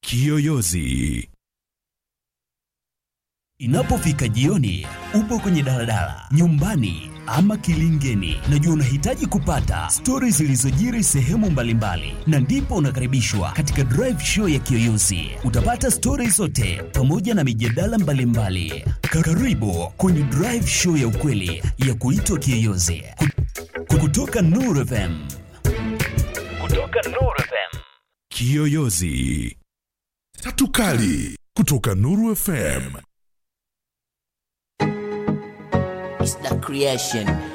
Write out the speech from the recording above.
Kiyoyozi. Inapofika jioni, upo kwenye daladala, nyumbani ama kilingeni, najua unahitaji kupata stories zilizojiri sehemu mbalimbali, na ndipo unakaribishwa katika drive show ya Kiyoyozi. Utapata stories zote pamoja na mijadala mbalimbali. Karibu kwenye drive show ya ukweli ya kuitwa Kiyoyozi kutoka Nuru FM. Kutoka Nuru FM. Kiyoyozi. Tatu kali kutoka Nuru FM. It's the creation.